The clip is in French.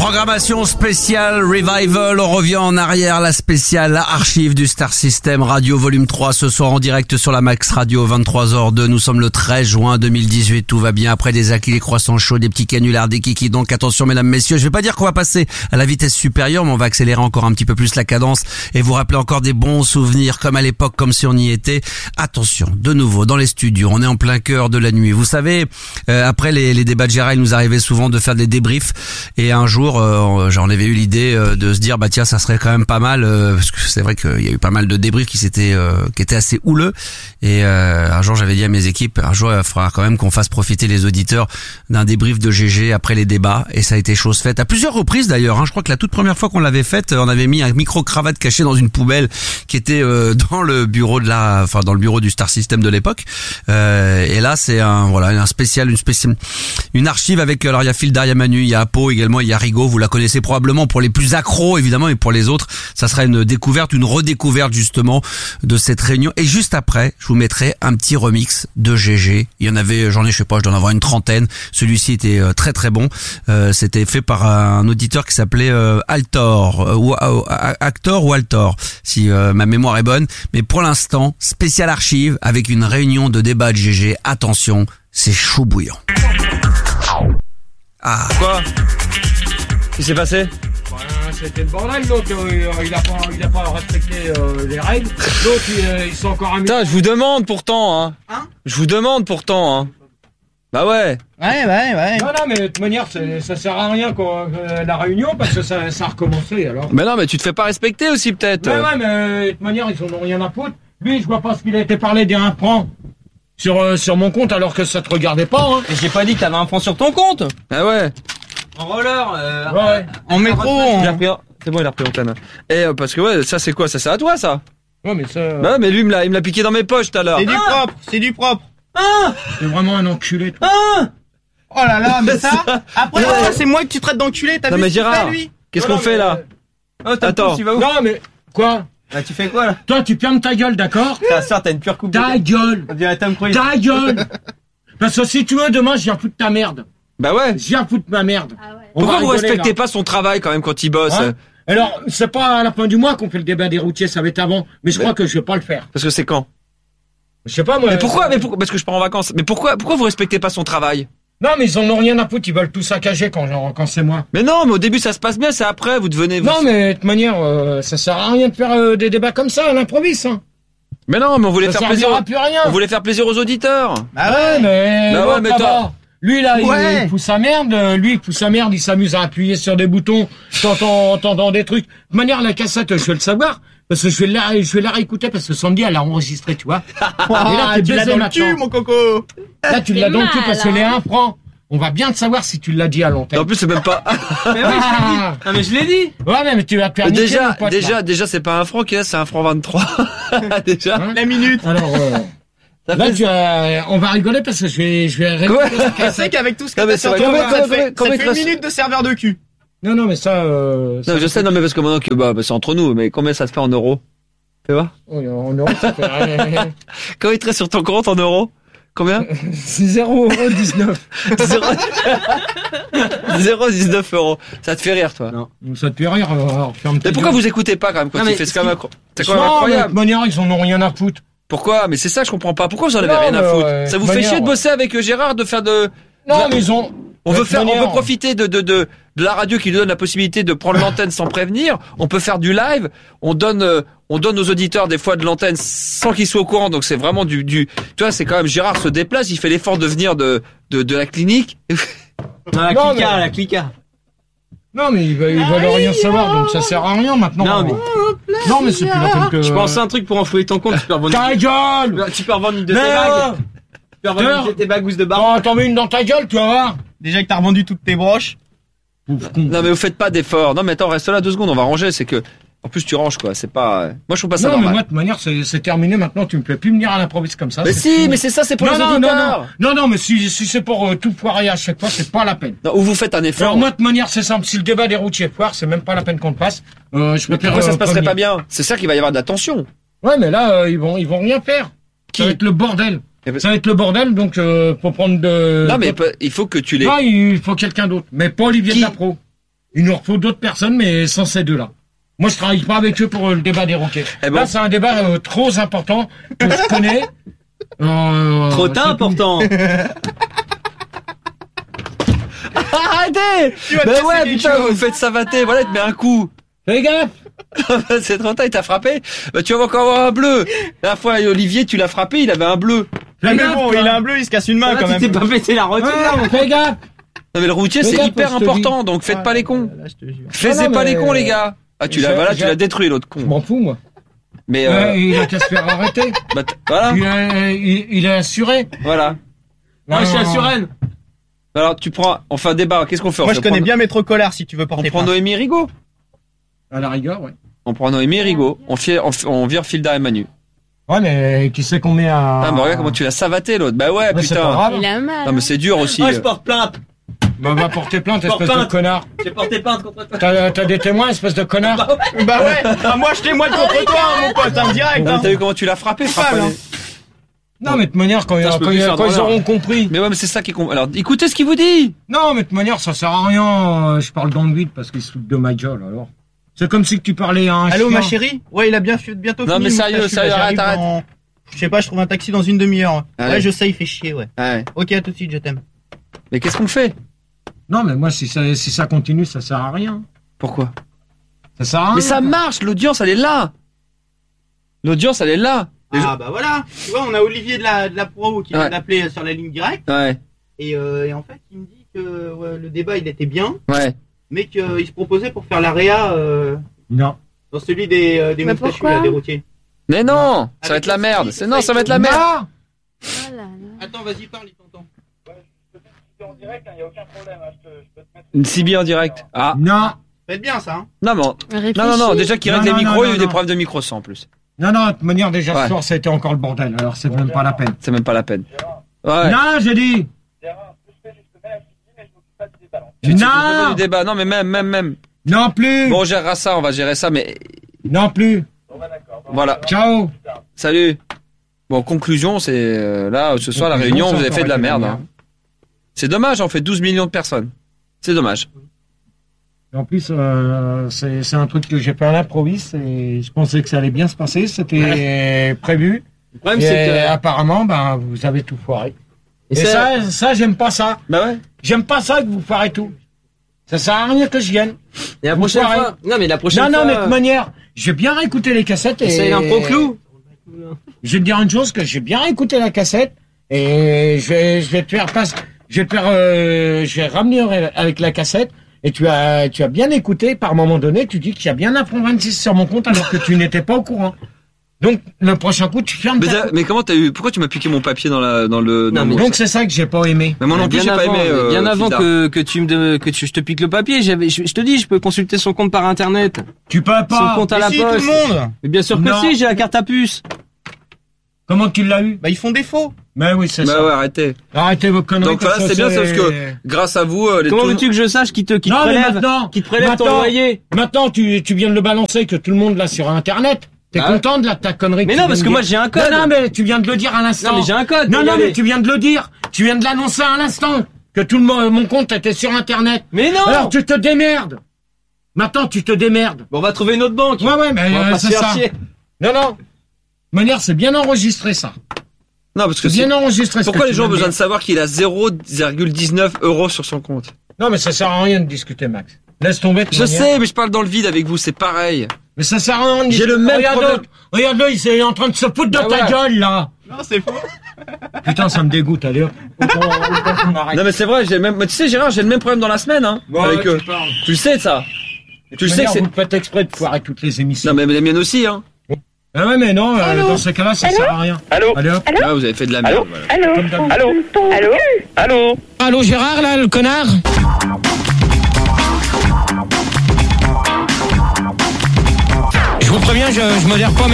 Programmation spéciale Revival, on revient en arrière, la spéciale archive du Star System Radio volume 3 ce soir en direct sur la Max Radio 23h02. Nous sommes le 13 juin 2018, tout va bien après des acquis, des croissants chauds, des petits canulars, des kikis. Donc attention mesdames, messieurs, je vais pas dire qu'on va passer à la vitesse supérieure, mais on va accélérer encore un petit peu plus la cadence et vous rappeler encore des bons souvenirs comme à l'époque, comme si on y était. Attention, de nouveau dans les studios, on est en plein cœur de la nuit. Vous savez, après les débats de Gérard, il nous arrivait souvent de faire des débriefs et un jour j'en avais eu l'idée de se dire bah tiens ça serait quand même pas mal parce que c'est vrai qu'il y a eu pas mal de débriefs qui étaient assez houleux et un jour j'avais dit à mes équipes un jour il faudra quand même qu'on fasse profiter les auditeurs d'un débrief de GG après les débats et ça a été chose faite à plusieurs reprises d'ailleurs. Je crois que la toute première fois qu'on l'avait faite on avait mis un micro cravate caché dans une poubelle qui était dans le bureau dans le bureau du Star System de l'époque et là c'est une archive avec alors il y a Phil Daria Manu, il y a Apo également, il y a Rigaud, vous la connaissez probablement pour les plus accros évidemment et pour les autres ça sera une redécouverte justement de cette réunion et juste après je vous mettrai un petit remix de GG. Il y en avait, je dois en avoir une trentaine, celui-ci était très très bon, c'était fait par un auditeur qui s'appelait Altor ou Actor ou Altor si ma mémoire est bonne, mais pour l'instant spécial archive avec une réunion de débat de GG, attention c'est chaud bouillant. Ah. Quoi? Qu'est-ce qui s'est passé? C'était le bordel, donc il a pas respecté les règles. Donc ils sont encore amis. Putain, je vous demande pourtant, Je vous demande pourtant, Bah ouais. Ouais. Non, mais de toute manière, ça sert à rien la réunion parce que ça a recommencé alors. Mais non, mais tu te fais pas respecter aussi peut-être. Ouais, mais de toute manière, ils en ont rien à foutre. Lui, je vois pas ce qu'il a été parlé d'un franc sur mon compte alors que ça te regardait pas. Et j'ai pas dit que t'avais un franc sur ton compte. Ah ouais. En roller, ouais. En métro. C'est bon, il a repris l'antenne. Et parce que ouais, ça c'est quoi? Ça sert à toi ça? Ouais, mais ça. Bah mais lui il me l'a piqué dans mes poches tout à l'heure. C'est du propre. C'est vraiment un enculé. Toi. Oh là là, mais ça. Après, c'est moi que tu traites d'enculé. T'as vu mais ce qu'il Gérard, fait, lui? qu'est-ce qu'on fait là? Attends. Tu vas où? Non, mais quoi? Bah tu fais quoi là? Toi, tu fermes ta gueule, d'accord? T'as une pure coupe. Ta gueule. Ta gueule. Parce que si tu veux, demain, je viens foutre ta merde. Bah ouais. Je viens foutre ma merde. Ah ouais. Pourquoi vous respectez pas son travail quand même quand il bosse? Alors, c'est pas à la fin du mois qu'on fait le débat des routiers, ça va être avant. Mais je crois que je vais pas le faire. Parce que c'est quand? Je sais pas moi. Mais pourquoi? Parce que je pars en vacances. Mais pourquoi vous respectez pas son travail? Non, mais ils en ont rien à foutre, ils veulent tout saccager quand c'est moi. Mais non, mais au début ça se passe bien, c'est après vous devenez. Non, mais de toute manière, ça sert à rien de faire des débats comme ça à l'improviste. Mais non, mais on voulait ça faire plaisir. Plus rien. On voulait faire plaisir aux auditeurs. Bah ouais, mais. Bah ouais, mais toi. Lui là, il pousse sa merde. Il s'amuse à appuyer sur des boutons, t'entends des trucs. De toute manière, la cassette, je vais le savoir. Parce que je vais la réécouter parce que Sandy, elle a enregistré, tu vois. Et là, tu l'as dans le cul, mon coco. Là, tu l'as dans le cul parce que les 1 franc. On va bien te savoir si tu l'as dit à l'antenne. En plus, c'est même pas. Mais oui, je l'ai dit. Non, mais je l'ai dit. Ouais, mais tu vas te faire niquer, déjà, c'est pas 1 franc qu'il y a, c'est 1 franc 23. Déjà. La minute. Alors, là, on va rigoler parce que je vais rigoler. Tu sais qu'avec tout ce que t'as sur ton compte, ça fait 1 minute de serveur de cul. Non, mais ça, non, je sais, non, mais parce que maintenant que, c'est entre nous, mais combien ça se fait en euros? Fais voir. Oui, en euros, ça fait rien. Quand il te reste sur ton compte en euros? Combien? 0,19 0,19 €. Ça te fait rire, toi? Non. Ça te fait rire, alors ferme ta Mais pourquoi gueule. vous écoutez pas, quand même, quand il fait ce comme c'est quand même De incroyable. toute manière, ils en ont rien à foutre. Pourquoi? Mais c'est ça, je comprends pas. Pourquoi vous en avez Non, rien à mais foutre? Ça vous fait manière, chier de bosser avec Gérard, de faire Non, mais ils ont... On veut profiter de la radio qui nous donne la possibilité de prendre l'antenne sans prévenir. On peut faire du live. On donne aux auditeurs des fois de l'antenne sans qu'ils soient au courant. Donc c'est vraiment tu vois, c'est quand même Gérard se déplace, il fait l'effort de venir de la clinique. La clica. Non, mais ils veulent rien savoir, donc ça sert à rien maintenant. Non, mais c'est plus la peine que... Je pense à un truc pour enfouir ton compte. Tu peux revendre. Ta gueule! Tu peux revendre une de tes bagues. Tu peux revendre une de tes bagouses de bar. T'en mets une dans ta gueule, tu vas voir. Déjà que t'as revendu toutes tes broches. Non, mais vous faites pas d'efforts. Non, mais attends, reste là 2 secondes, on va ranger. C'est que, en plus, tu ranges, quoi. C'est pas, moi, je trouve pas ça non, normal. mais moi, de toute manière, c'est terminé maintenant. Tu me fais plus venir à l'improviste comme ça. Mais si, mais c'est ça, c'est pour les auditeurs. Non, mais si c'est pour tout foirer à chaque fois, c'est pas la peine. Non, ou vous faites un effort. Alors, moi, de toute manière, c'est simple. Si le débat des routiers foire, c'est même pas la peine qu'on le fasse. Je préfère. Pourquoi ça se passerait pas bien? C'est ça qu'il va y avoir de la tension. Ouais, mais là, ils vont rien faire. Ça va être le bordel. Ça va être le bordel, donc faut prendre de... Non, mais il faut que tu les... Non, il faut quelqu'un d'autre. Mais pas Olivier Dapro. Il nous faut d'autres personnes, mais sans ces deux-là. Moi, je travaille pas avec eux pour le débat des roquets. Là, c'est un débat trop important que je connais. Trop important. Arrêtez! Ben ouais, putain, vous faites savater, voilà, il te met un coup. Fais gaffe! C'est trop tard, il t'a frappé. Tu vas encore avoir un bleu. La fois, Olivier, tu l'as frappé, il avait un bleu. Mais bon, il a un bleu, il se casse une main quand même. Tu t'es pas pété la roquette, Ouais, fais gaffe! Non, mais le routier, Fais c'est gaffe, hyper je te important, donc faites pas les cons. Là, je te jure. Faites pas les cons, les gars. Ah, tu l'as détruit, l'autre Je con. m'en fous, moi. Mais, Il a qu'à se faire arrêter. voilà. Il est assuré. Voilà. Moi, je suis à Suresnes. Alors, on fait un débat. Qu'est-ce qu'on fait? Moi, je connais bien Maître Collard si tu veux On porter prend plainte. Noémie Rigaud. À la rigueur, ouais. On prend Noémie Rigaud. On vire Filda et Manu. Ouais, mais qui c'est qu'on met à... Ah, mais regarde comment tu l'as savaté, l'autre. Bah ouais, C'est pas putain. grave. Il a mal. Non, mais c'est dur aussi. Moi, je porte plainte. Bah, va porter plainte, Porte espèce de plainte. connard. J'ai porté plainte contre toi. T'as des témoins, espèce de connard? Bah ouais, ah, moi je témoigne contre toi, mon pote, hein, direct. Non, Hein. mais t'as vu comment tu l'as frappé, frappe. Hein. Non, mais de toute manière, quand Putain, je peux plus faire ils dans auront compris. Mais ouais, mais c'est ça qui est Alors, écoutez ce qu'il vous dit. Non, mais de toute manière, ça sert à rien. Je parle dans le vide parce qu'ils se foutent de ma gueule, alors. C'est comme si que tu parlais à un Allô, chien. ma chérie? Ouais, il a bientôt Non, fini. mais le sérieux, moustachu, sérieux, là, arrête, j'arrive dans- Je sais pas, je trouve un taxi dans une demi-heure. Allez. Ouais, je sais, il fait chier, ouais. Ouais. Ok, à tout de suite, je t'aime. Mais qu'est-ce qu'on fait? Non, mais moi, si ça continue, ça sert à rien. Pourquoi? Ça sert à rien. Mais ça marche, l'audience, elle est là. L'audience, elle est là. Les Ah bah voilà, tu vois, on a Olivier de la Pro qui vient Ouais. d'appeler sur la ligne directe. Ouais, Et en fait, il me dit que ouais, le débat, il était bien, ouais. mais qu'il se proposait pour faire la réa Non. dans celui des Mais moustachus, pourquoi là, des routiers. Mais non, ça va Avec être la le merde. ski, Non, ça va être la merde. Non. Oh là là. Attends, vas-y, parle, il t'entend. Une CB en direct. Ah. Non. Faites bien ça, hein. Non, non, Réfléchis. déjà qu'il Non, règle les non, micros, non, il y a eu non, des non. problèmes de micro sans en plus. Non, de toute manière, déjà, Ouais. ce soir, ça a été encore le bordel, alors c'est même pas la peine. C'est même pas la peine. Ouais. Non, j'ai dit. Tu t'occupes Non. du débat. Non, mais même. Non plus. Bon, on gérera ça, on va gérer ça, mais Non plus. voilà. Ciao. Salut. Bon, conclusion, c'est là, ce soir, la réunion, vous avez fait de la merde. Hein. C'est dommage, on fait 12 millions de personnes. C'est dommage. En plus, c'est un truc que j'ai fait à l'improviste et je pensais que ça allait bien se passer. C'était prévu. Le problème, Et c'est que. apparemment, ben, vous avez tout foiré. Et c'est- ça, j'aime pas ça. Bah ouais. J'aime pas ça que vous foirez tout. Ça sert à rien que je gagne. Et la prochaine foirez. fois. Non, mais la prochaine Non, fois. non, mais de toute manière, j'ai bien réécouté les cassettes et... C'est un pro clou. Je vais te dire une chose, que j'ai bien écouté la cassette et je vais te faire passer, je vais ramener avec la cassette et tu as bien écouté. Par moment donné, tu dis qu'il y a bien un franc 26 sur mon compte alors que tu n'étais pas au courant. Donc, le prochain coup, tu fermes ta... Mais comment pourquoi tu m'as piqué mon papier dans le Non, mais Donc, c'est ça que j'ai pas aimé. Mais moi non plus, j'ai bien pas avant, aimé. bien avant Filda. je te pique le papier, je te dis, je peux consulter son compte par internet. Tu peux Son pas. compte à la Si, tout poste. le monde. Mais bien sûr que Non. si, j'ai la carte à puce. Comment tu l'as eu? Bah, ils font défaut. Mais oui, c'est Bah ça. ouais, arrêtez. Arrêtez vos conneries. Donc voilà, comme ça, c'est bien, c'est parce que grâce à vous, les Comment tout- veux-tu que je sache qui te Non, mais prélève, maintenant, qui te prélève ton maintenant- loyer? Maintenant, tu viens de le balancer que tout le monde l'a sur Internet. T'es Ah ouais. content de ta connerie? Mais tu non, viens parce de que moi dire. j'ai un code. Non, mais tu viens de le dire à l'instant. Non, mais j'ai un code. Non, pour y non, aller. mais tu viens de le dire. Tu viens de l'annoncer à l'instant que tout le monde, mon compte était sur Internet. Mais non. Alors tu te démerdes. Maintenant, tu te démerdes. Bon, on va trouver une autre banque. Ouais, mais On va pas se c'est faire ça. chier. Non. De manière, c'est bien enregistré ça. Non, parce que C'est bien enregistré. ce pourquoi que les tu gens ont viens de besoin de dire. savoir qu'il a 0,19 € sur son compte? Non, mais ça sert à rien de discuter, Max. Laisse tomber. de Je manière. sais, mais je parle dans le vide avec vous, c'est pareil. Mais ça sert à rien de J'ai discuter. le même Regarde-le. problème. Regarde-le, il est en train de se foutre de Ah ta ouais. gueule, là. Non, c'est faux. Putain, ça me dégoûte, allez hop. On arrête. Non, mais c'est vrai, j'ai le même, tu sais, Gérard, j'ai le même problème dans la semaine, hein, avec eux. Tu le sais, ça. Tu le sais que c'est, Vous faites exprès de foirer toutes les émissions. non, mais les miennes aussi, hein. Ah ouais, mais non, dans ce cas-là, ça sert à rien. Allô? Allez hop. Là, vous avez fait de la merde, voilà. Allô? Comme d'hab. Allô? Allô? Allô? Allô, Gérard, là, le connard? Je vous préviens, je modère pas mes